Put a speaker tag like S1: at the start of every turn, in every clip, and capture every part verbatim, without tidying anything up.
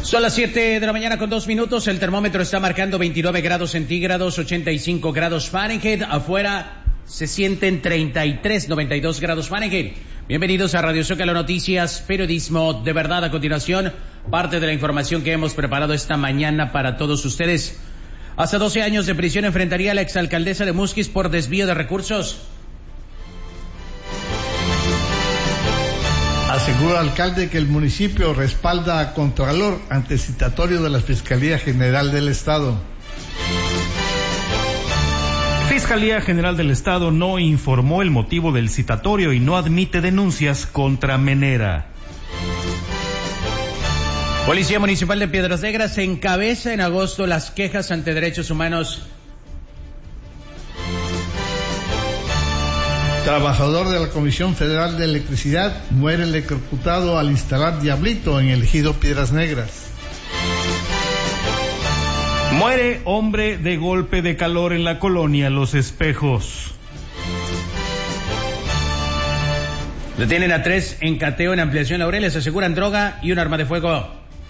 S1: Son las siete de la mañana con dos minutos. El termómetro está marcando veintinueve grados centígrados, ochenta y cinco grados Fahrenheit. Afuera se sienten treinta y tres, noventa y dos grados Fahrenheit. Bienvenidos a Radio Zócalo Noticias, periodismo de verdad. A continuación, parte de la información que hemos preparado esta mañana para todos ustedes. Hasta doce años de prisión enfrentaría a la exalcaldesa de Musquis por desvío de recursos.
S2: Asegura alcalde que el municipio respalda a Contralor ante citatorio de la Fiscalía General del Estado.
S3: Fiscalía General del Estado no informó el motivo del citatorio y no admite denuncias contra Menera.
S1: Policía Municipal de Piedras Negras encabeza en agosto las quejas ante derechos humanos.
S2: Trabajador de la Comisión Federal de Electricidad muere electrocutado al instalar diablito en el ejido Piedras Negras.
S3: Muere hombre de golpe de calor en la colonia Los Espejos.
S1: Detienen a tres en cateo en Ampliación Laureles, aseguran droga y un arma de fuego.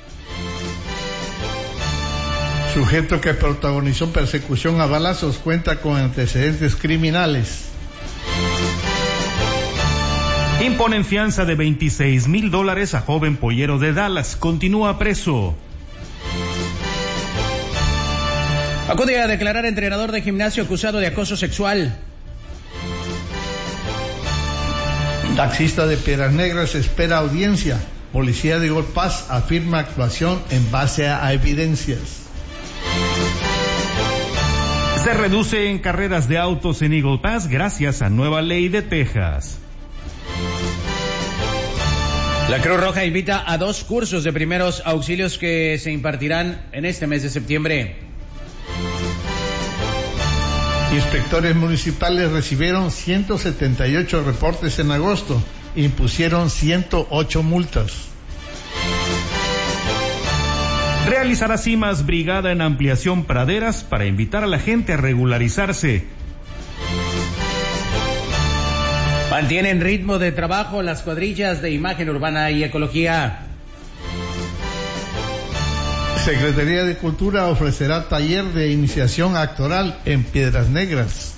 S2: Sujeto que protagonizó persecución a balazos cuenta con antecedentes criminales.
S3: Imponen fianza de veintiséis mil dólares a joven pollero de Dallas. Continúa preso.
S1: Acude a declarar entrenador de gimnasio acusado de acoso sexual.
S2: Taxista de Piedras Negras espera audiencia. Policía de Eagle Pass afirma actuación en base a evidencias.
S3: Se reduce en carreras de autos en Eagle Pass gracias a nueva ley de Texas.
S1: La Cruz Roja invita a dos cursos de primeros auxilios que se impartirán en este mes de septiembre.
S2: Inspectores municipales recibieron ciento setenta y ocho reportes en agosto, impusieron ciento ocho multas.
S3: Realizará cimas brigada en Ampliación Praderas para invitar a la gente a regularizarse.
S1: Mantienen ritmo de trabajo las cuadrillas de imagen urbana y ecología.
S2: Secretaría de Cultura ofrecerá taller de iniciación actoral en Piedras Negras.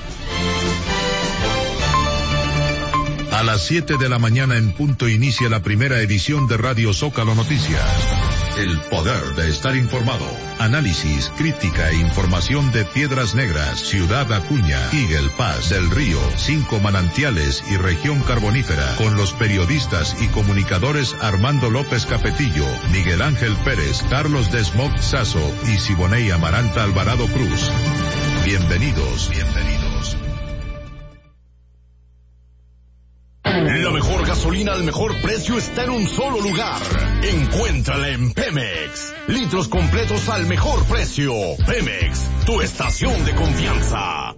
S4: A las siete de la mañana en punto inicia la primera edición de Radio Zócalo Noticias. El poder de estar informado. Análisis, crítica e información de Piedras Negras, Ciudad Acuña, Eagle Pass, Del Río, Cinco Manantiales y Región Carbonífera, con los periodistas y comunicadores Armando López Capetillo, Miguel Ángel Pérez, Carlos Desmog Sazo y Siboney Amaranta Alvarado Cruz. Bienvenidos, bienvenidos.
S5: La mejor gasolina al mejor precio está en un solo lugar. Encuéntrala en Pemex. Litros completos al mejor precio. Pemex, tu estación de confianza.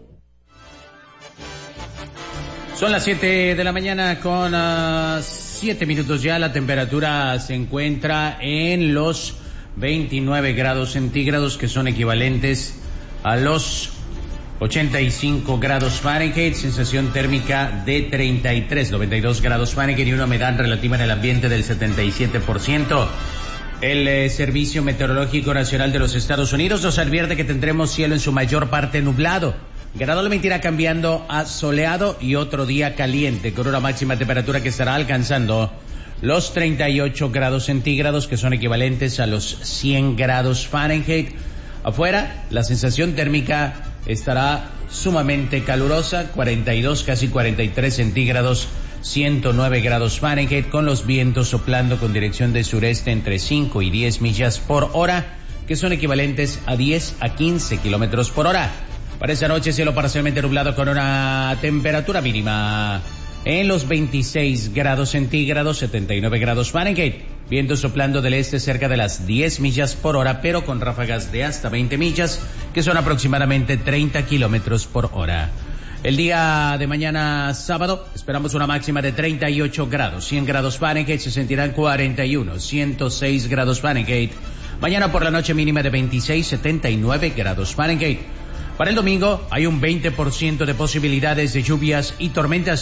S1: Son las siete de la mañana con uh, siete minutos ya. La temperatura se encuentra en los veintinueve grados centígrados, que son equivalentes a los ochenta y cinco grados Fahrenheit, sensación térmica de treinta y tres, noventa y dos grados Fahrenheit y una humedad relativa en el ambiente del setenta y siete por ciento. El eh, Servicio Meteorológico Nacional de los Estados Unidos nos advierte que tendremos cielo en su mayor parte nublado, gradualmente irá cambiando a soleado y otro día caliente, con una máxima temperatura que estará alcanzando los treinta y ocho grados centígrados, que son equivalentes a los cien grados Fahrenheit. Afuera, la sensación térmica estará sumamente calurosa, cuarenta y dos, casi cuarenta y tres centígrados, ciento nueve grados Fahrenheit, con los vientos soplando con dirección de sureste entre cinco y diez millas por hora, que son equivalentes a diez a quince kilómetros por hora. Para esta noche, cielo parcialmente nublado con una temperatura mínima en los veintiséis grados centígrados, setenta y nueve grados Fahrenheit. Viento soplando del este cerca de las diez millas por hora, pero con ráfagas de hasta veinte millas, que son aproximadamente treinta kilómetros por hora. El día de mañana sábado esperamos una máxima de treinta y ocho grados, cien grados Fahrenheit, se sentirán cuarenta y uno, ciento seis grados Fahrenheit. Mañana por la noche mínima de veintiséis, setenta y nueve grados Fahrenheit. Para el domingo hay un veinte por ciento de posibilidades de lluvias y tormentas.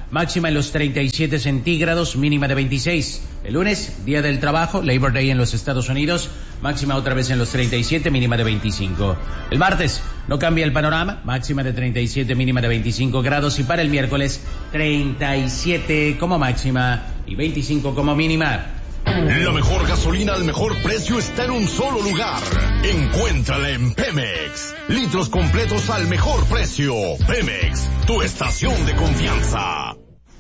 S1: máxima en los treinta y siete centígrados, mínima de veintiséis. El lunes, Día del Trabajo, Labor Day en los Estados Unidos, máxima otra vez en los treinta y siete, mínima de veinticinco. El martes, no cambia el panorama, máxima de treinta y siete, mínima de veinticinco grados, y para el miércoles, treinta y siete como máxima y veinticinco como mínima.
S5: La mejor gasolina al mejor precio está en un solo lugar. Encuéntrala en Pemex. Litros completos al mejor precio. Pemex, tu estación de confianza.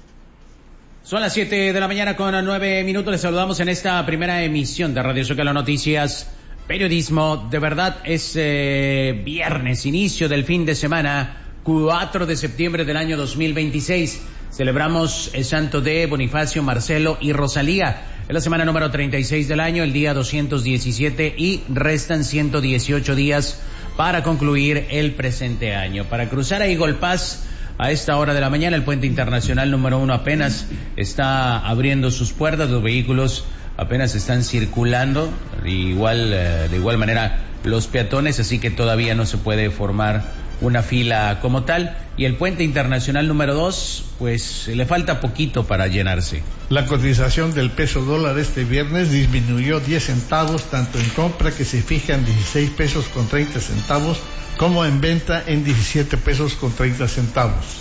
S1: Son las siete de la mañana con nueve minutos. Les saludamos en esta primera emisión de Radio Zócalo Noticias. Periodismo de verdad. Es eh, viernes, inicio del fin de semana, cuatro de septiembre del año dos mil veintiséis. Celebramos el santo de Bonifacio, Marcelo y Rosalía. Es la semana número treinta y seis del año, el día doscientos diecisiete, y restan ciento dieciocho días para concluir el presente año. Para cruzar a Eagle Pass a esta hora de la mañana, el puente internacional número uno apenas está abriendo sus puertas, los vehículos apenas están circulando, de igual, de igual manera los peatones, así que todavía no se puede formar una fila como tal, y el puente internacional número dos, pues le falta poquito para llenarse.
S2: La cotización del peso dólar este viernes disminuyó diez centavos, tanto en compra, que se fija en dieciséis pesos con treinta centavos, como en venta en diecisiete pesos con treinta centavos.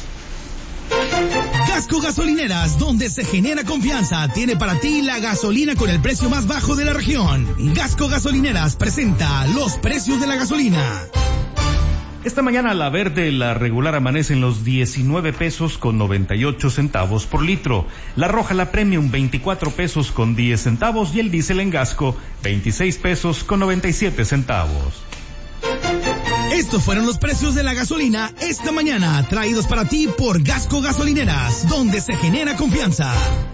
S6: Gasco Gasolineras, donde se genera confianza, tiene para ti la gasolina con el precio más bajo de la región. Gasco Gasolineras presenta los precios de la gasolina.
S3: Esta mañana la verde, la regular, amanece en los diecinueve pesos con noventa y ocho centavos por litro. La roja, la premium, veinticuatro pesos con diez centavos, y el diésel en Gasco, veintiséis pesos con noventa y siete centavos.
S6: Estos fueron los precios de la gasolina esta mañana, traídos para ti por Gasco Gasolineras, donde se genera confianza.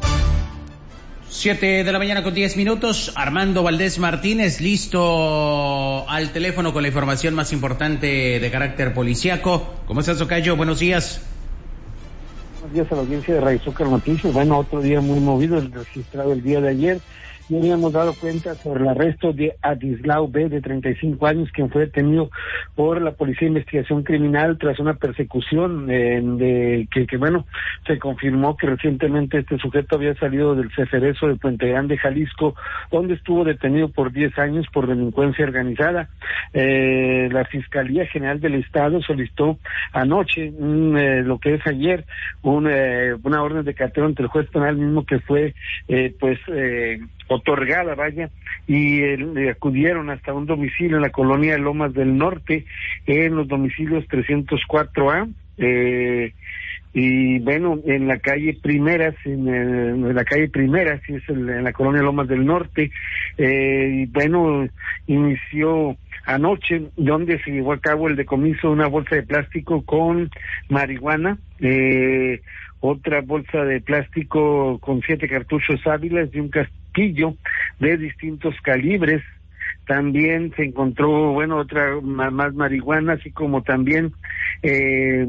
S1: Siete de la mañana con diez minutos. Armando Valdés Martínez, listo al teléfono con la información más importante de carácter policiaco. ¿Cómo estás, Tocayo? Buenos días.
S7: Buenos días a la audiencia de Radio Zócalo Noticias. Bueno, otro día muy movido, el registrado el día de ayer. Ya habíamos dado cuenta sobre el arresto de Adislao B., de treinta y cinco años, quien fue detenido por la Policía de Investigación Criminal tras una persecución eh, de que, que, bueno, se confirmó que recientemente este sujeto había salido del Ceferezo de Puente Grande, Jalisco, donde estuvo detenido por diez años por delincuencia organizada. Eh, la Fiscalía General del Estado solicitó anoche, un, eh, lo que es ayer, un, eh, una orden de cateo ante el juez penal mismo que fue, eh, pues, eh, otorgada, vaya, y eh, acudieron hasta un domicilio en la colonia de Lomas del Norte, en los domicilios trescientos cuatro A, eh, y bueno, en la calle Primeras, en, el, en la calle Primeras, sí es el, en la colonia Lomas del Norte, eh, y bueno, inició anoche, donde se llevó a cabo el decomiso de una bolsa de plástico con marihuana, eh, otra bolsa de plástico con siete cartuchos Ávilas y un casquillo de distintos calibres. También se encontró, bueno, otra más marihuana, así como también eh,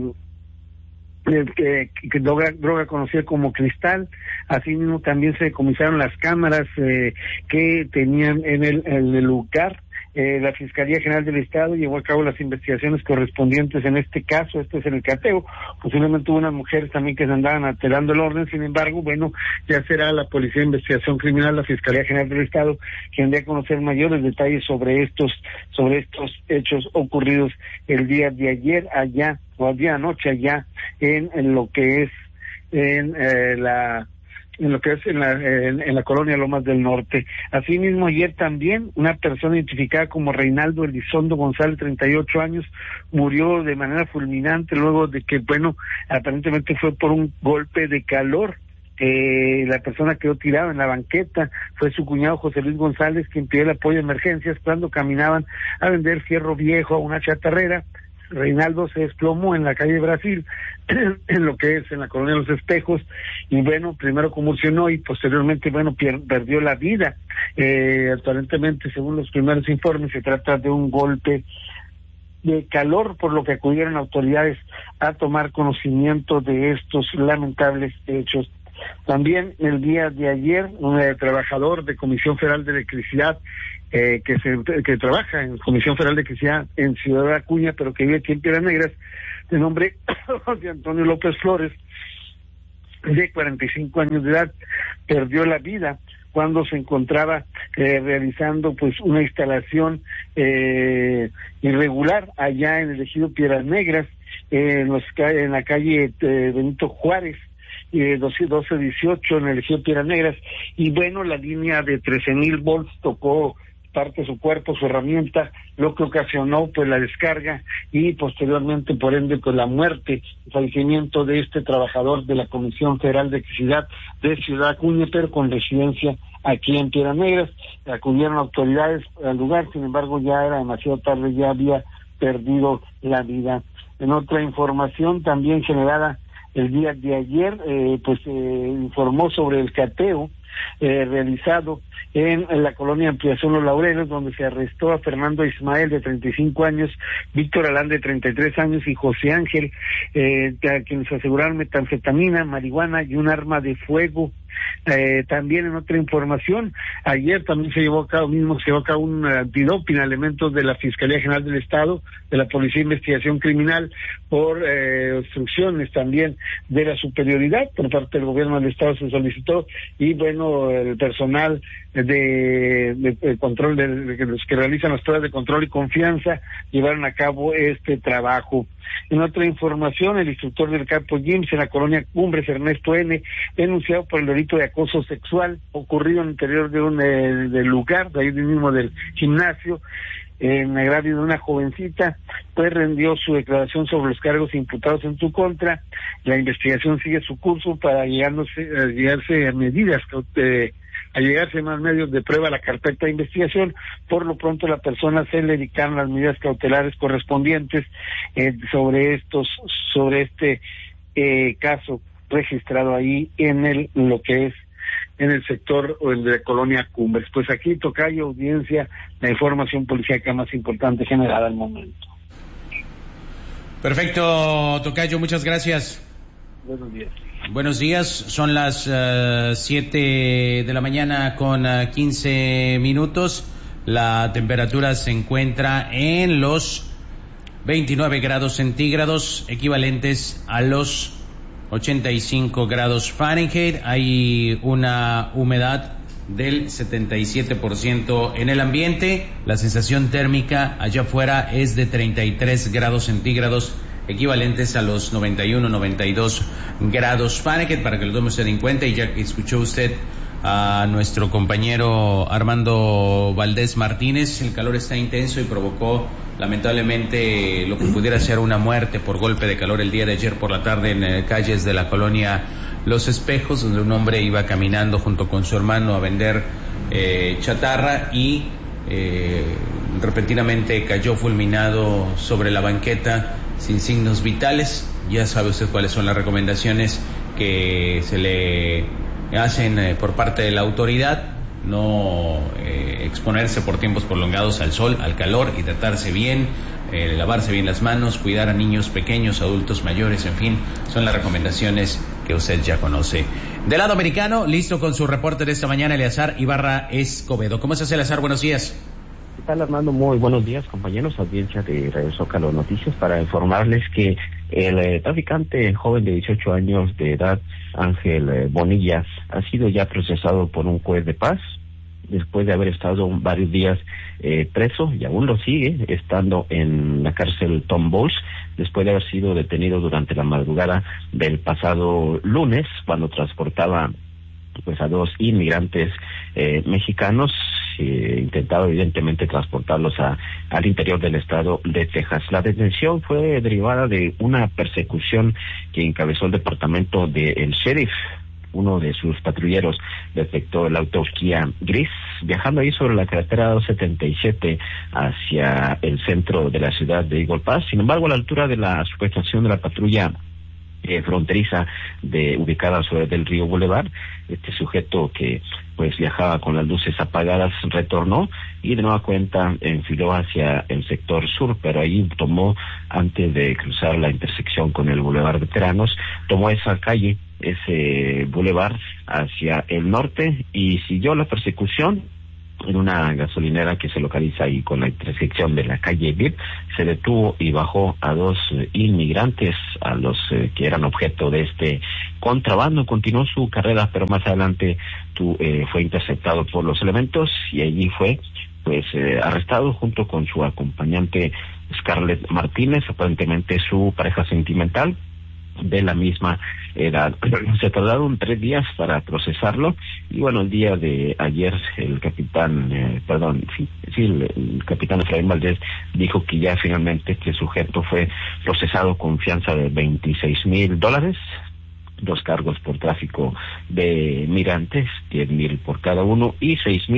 S7: que, que droga, droga conocida como cristal. Asimismo también se decomisaron las cámaras eh, que tenían en el, en el lugar. Eh, la Fiscalía General del Estado llevó a cabo las investigaciones correspondientes en este caso. Este es en el cateo. Posiblemente hubo unas mujeres también que se andaban alterando el orden. Sin embargo, bueno, ya será la Policía de Investigación Criminal, la Fiscalía General del Estado, quien dé a conocer mayores detalles sobre estos, sobre estos hechos ocurridos el día de ayer allá, o el día de anoche allá, en, en lo que es en eh, la en lo que es en la, en, en la colonia Lomas del Norte. Asimismo, ayer también una persona identificada como Reinaldo Elizondo González, treinta y ocho años, murió de manera fulminante luego de que, bueno, aparentemente fue por un golpe de calor. Eh, la persona quedó tirada en la banqueta. Fue su cuñado José Luis González quien pidió el apoyo de emergencias cuando caminaban a vender fierro viejo a una chatarrera. Reinaldo se desplomó en la calle Brasil, en lo que es en la colonia Los Espejos, y bueno, primero convulsionó y posteriormente, bueno, pier- perdió la vida. Eh, aparentemente, según los primeros informes, se trata de un golpe de calor, por lo que acudieron autoridades a tomar conocimiento de estos lamentables hechos. También el día de ayer, un eh, trabajador de Comisión Federal de Electricidad, eh, que se que trabaja en Comisión Federal de Electricidad en Ciudad Acuña, pero que vive aquí en Piedras Negras, de nombre José Antonio López Flores, de cuarenta y cinco años de edad, perdió la vida cuando se encontraba eh, realizando pues una instalación eh, irregular allá en el ejido Piedras Negras, eh, en, los, en la calle eh, Benito Juárez, eh, doce dieciocho en el ejido Piedras Negras, y bueno, la línea de trece mil volts tocó parte de su cuerpo, su herramienta, lo que ocasionó pues la descarga y posteriormente por ende pues la muerte, el fallecimiento de este trabajador de la Comisión Federal de Electricidad de Ciudad Acuña, pero con residencia aquí en Piedras Negras. Acudieron autoridades al lugar, sin embargo ya era demasiado tarde, ya había perdido la vida. En otra información también generada el día de ayer, eh, pues eh, informó sobre el cateo eh, realizado en, en la colonia Ampliación Los Laureles, donde se arrestó a Fernando Ismael, de treinta y cinco años, Víctor Alán, de treinta y tres años, y José Ángel, eh, a quienes aseguraron metanfetamina, marihuana y un arma de fuego. Eh, también en otra información, ayer también se llevó a cabo mismo se llevó a cabo un antidoping a elementos de la Fiscalía General del Estado, de la Policía de Investigación Criminal, por eh, obstrucciones también de la superioridad por parte del gobierno del Estado se solicitó, y bueno, el personal de, de, de control de, de los que realizan las pruebas de control y confianza llevaron a cabo este trabajo. En otra información, el instructor del campo Gyms en la colonia Cumbres, Ernesto N., denunciado por el delito de acoso sexual ocurrido en el interior de un eh, del lugar, de ahí mismo del gimnasio, en agravio de una jovencita, pues rendió su declaración sobre los cargos imputados en su contra. La investigación sigue su curso para llegándose, a llegarse a medidas eh, a llegarse más medios de prueba a la carpeta de investigación. Por lo pronto la persona se le dedicaron las medidas cautelares correspondientes eh, sobre estos, sobre este eh, caso registrado ahí en el lo que es en el sector o el de la colonia Cumbres. Pues aquí, tocayo, audiencia, la información policíaca más importante generada al momento.
S1: Perfecto, tocayo, muchas gracias.
S7: Buenos días.
S1: Buenos días, son las uh, siete de la mañana con uh, quince minutos. La temperatura se encuentra en los veintinueve grados centígrados, equivalentes a los ochenta y cinco grados Fahrenheit. Hay una humedad del setenta y siete por ciento en el ambiente. La sensación térmica allá afuera es de treinta y tres grados centígrados, equivalentes a los noventa y uno, noventa y dos grados Fahrenheit, para que lo tome usted en cuenta. Y ya que escuchó usted a nuestro compañero Armando Valdés Martínez, el calor está intenso y provocó lamentablemente lo que pudiera ser una muerte por golpe de calor el día de ayer por la tarde en eh, calles de la colonia Los Espejos, donde un hombre iba caminando junto con su hermano a vender eh, chatarra y eh, repentinamente cayó fulminado sobre la banqueta sin signos vitales. Ya sabe usted cuáles son las recomendaciones que se le hacen eh, por parte de la autoridad: no eh, exponerse por tiempos prolongados al sol, al calor, hidratarse bien, eh, lavarse bien las manos, cuidar a niños pequeños, adultos mayores, en fin, son las recomendaciones que usted ya conoce. Del lado americano, listo con su reporte de esta mañana, Eleazar Ibarra Escobedo. ¿Cómo estás, Eleazar? Buenos días.
S8: ¿Qué tal, Armando? Muy buenos días, compañeros, audiencia de Radio Zócalo Noticias, para informarles que el eh, traficante joven de dieciocho años de edad, Ángel eh, Bonillas, ha sido ya procesado por un juez de paz después de haber estado varios días eh, preso, y aún lo sigue estando en la cárcel Tom Bowles, después de haber sido detenido durante la madrugada del pasado lunes, cuando transportaba pues a dos inmigrantes eh, mexicanos. Eh, intentaba evidentemente transportarlos a, al interior del estado de Texas. La detención fue derivada de una persecución que encabezó el departamento del sheriff. Uno de sus patrulleros detectó el auto Kia gris viajando ahí sobre la carretera doscientos setenta y siete hacia el centro de la ciudad de Eagle Pass. Sin embargo, a la altura de la subestación de la patrulla Eh, fronteriza de ubicada sobre del Río Boulevard, este sujeto que pues viajaba con las luces apagadas retornó y de nueva cuenta enfiló hacia el sector sur, pero ahí tomó, antes de cruzar la intersección con el Boulevard Veteranos, tomó esa calle, ese boulevard hacia el norte y siguió la persecución en una gasolinera que se localiza ahí con la intersección de la calle V I P, se detuvo y bajó a dos eh, inmigrantes, a los eh, que eran objeto de este contrabando. Continuó su carrera, pero más adelante tu, eh, fue interceptado por los elementos y allí fue pues eh, arrestado junto con su acompañante Scarlett Martínez, aparentemente su pareja sentimental de la misma edad. Se tardaron tres días para procesarlo y bueno, el día de ayer el capitán, eh, perdón, sí, sí el, el capitán Efraín Valdés dijo que ya finalmente este sujeto fue procesado con fianza de veintiséis mil dólares, dos cargos por tráfico de migrantes, diez mil por cada uno y seis mil